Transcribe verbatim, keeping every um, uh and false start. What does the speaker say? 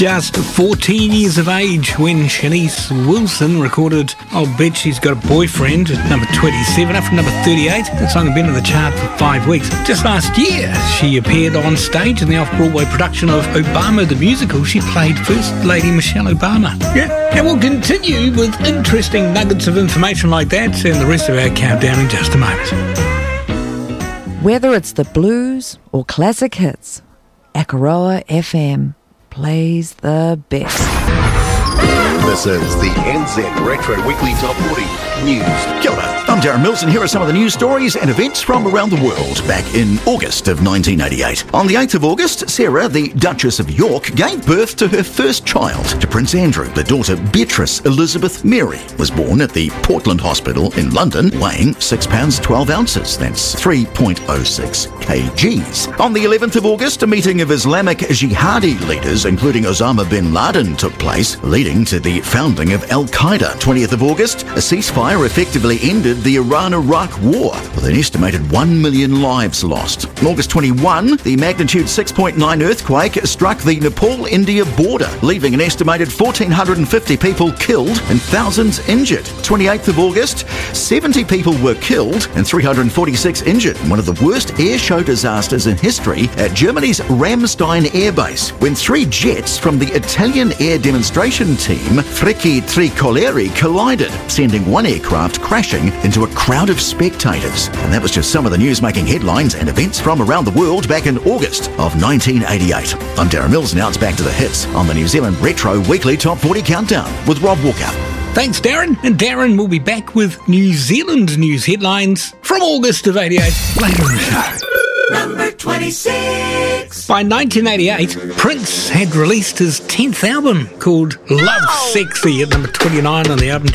Just fourteen years of age when Shanice Wilson recorded I'll Bet She's Got a Boyfriend at number twenty-seven, up from number thirty-eight. That song had been in the chart for five weeks. Just last year, she appeared on stage in the off-Broadway production of Obama the Musical. She played First Lady Michelle Obama. Yeah, and we'll continue with interesting nuggets of information like that and the rest of our countdown in just a moment. Whether it's the blues or classic hits, Akaroa F M plays the best. This is the N Z Retro Weekly Top forty News. Kia ora, I'm Darren Mills, and here are some of the news stories and events from around the world back in August of nineteen eighty-eight. On the eighth of August, Sarah, the Duchess of York, gave birth to her first child, to Prince Andrew. The daughter Beatrice Elizabeth Mary was born at the Portland Hospital in London, weighing six pounds twelve ounces. That's three point oh six kilograms. On the eleventh of August, a meeting of Islamic jihadi leaders, including Osama bin Laden, took place, leading to the founding of Al-Qaeda. twentieth of August, a ceasefire effectively ended the Iran-Iraq war, with an estimated one million lives lost. On August twenty-first, the magnitude six point nine earthquake struck the Nepal-India border, leaving an estimated one thousand four hundred fifty people killed and thousands injured. twenty-eighth of August, seventy people were killed and three hundred forty-six injured in one of the worst air show disasters in history at Germany's Ramstein Air Base, when three jets from the Italian air demonstration team Frecce Tricolori collided, sending one aircraft crashing into a crowd of spectators. And that was just some of the news making headlines and events from around the world back in August of nineteen eighty-eight. I'm Darren Mills, now it's back to the hits on the New Zealand Retro Weekly Top forty Countdown with Rob Walker. Thanks, Darren. And Darren will be back with New Zealand news headlines from August of eighty-eight later in the show. Number twenty-six. By nineteen eighty-eight, Prince had released his tenth album called Love Sexy at number twenty-nine on the album